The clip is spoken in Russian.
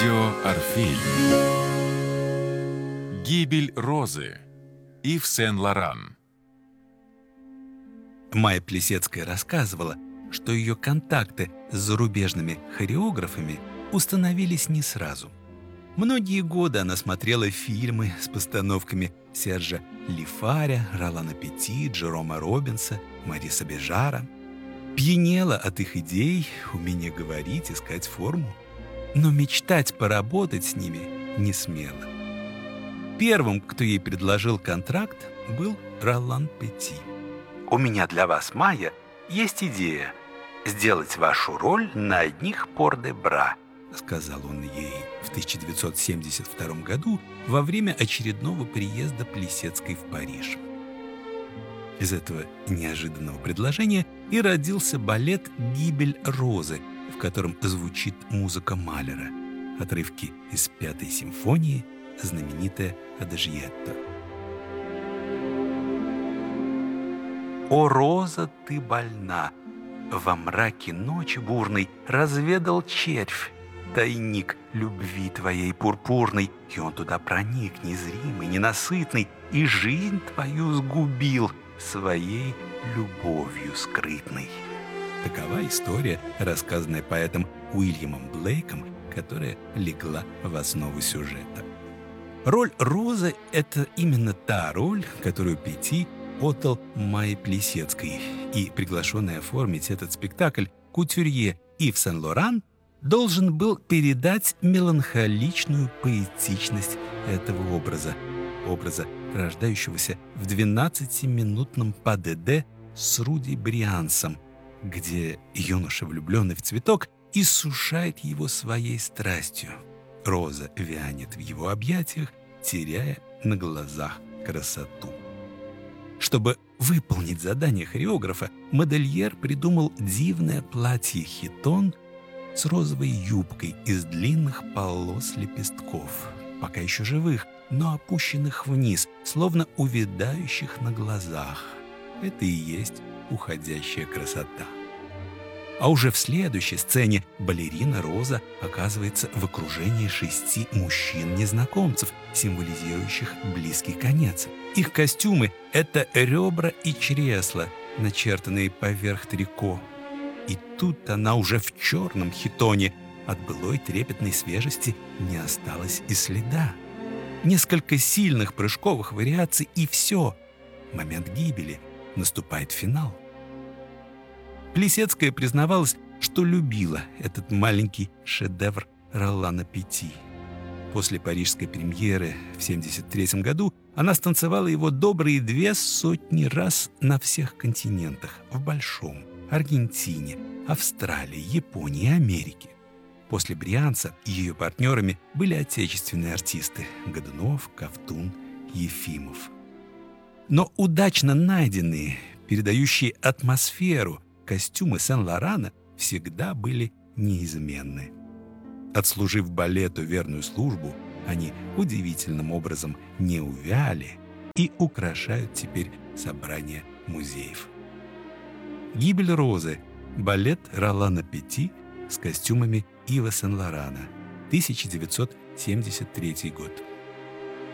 Радио Орфей. Гибель Розы. Ив Сен-Лоран. Майя Плисецкая рассказывала, что ее контакты с зарубежными хореографами установились не сразу. Многие годы она смотрела фильмы с постановками Сержа Лифаря, Ролана Петти, Джерома Робинса, Мариса Бежара. Пьянела от их идей, умения говорить, искать форму. Но мечтать поработать с ними не смела. Первым, кто ей предложил контракт, был Ролан Петти. «У меня для вас, Майя, есть идея сделать вашу роль на одних пор-де-бра», сказал он ей в 1972 году во время очередного приезда Плисецкой в Париж. Из этого неожиданного предложения и родился балет «Гибель Розы», в котором звучит музыка Малера, отрывки из Пятой симфонии, знаменитая «Адажиетто». «О, роза, ты больна! Во мраке ночи бурной разведал червь тайник любви твоей пурпурной, и он туда проник, незримый, ненасытный, и жизнь твою сгубил своей любовью скрытной». Такова история, рассказанная поэтом Уильямом Блейком, которая легла в основу сюжета. Роль Розы — это именно та роль, которую Петти отдал Майе Плисецкой, и приглашенный оформить этот спектакль кутюрье Ив Сен-Лоран должен был передать меланхоличную поэтичность этого образа, рождающегося в 12-минутном ПДД с Руди Бриансом, где юноша, влюбленный в цветок, иссушает его своей страстью. Роза вянет в его объятиях, теряя на глазах красоту. Чтобы выполнить задание хореографа, модельер придумал дивное платье-хитон с розовой юбкой из длинных полос лепестков, пока еще живых, но опущенных вниз, словно увядающих на глазах. Это и есть уходящая красота. А уже в следующей сцене балерина Роза оказывается в окружении 6 мужчин-незнакомцев, символизирующих близкий конец. Их костюмы — это ребра и чресла, начертанные поверх трико. И тут она уже в черном хитоне. От былой трепетной свежести не осталось и следа. Несколько сильных прыжковых вариаций, и все. Момент гибели. Наступает финал. Плисецкая признавалась, что любила этот маленький шедевр Ролана Петти. После парижской премьеры в 1973 году она станцевала его добрые 200 раз на всех континентах: в Большом, Аргентине, Австралии, Японии и Америке. После Брианса ее партнерами были отечественные артисты — Годунов, Ковтун, Ефимов. Но удачно найденные, передающие атмосферу костюмы Сен-Лорана всегда были неизменны. Отслужив балету верную службу, они удивительным образом не увяли и украшают теперь собрания музеев. «Гибель Розы» — балет Ролана Петти с костюмами Ива Сен-Лорана, 1973 год.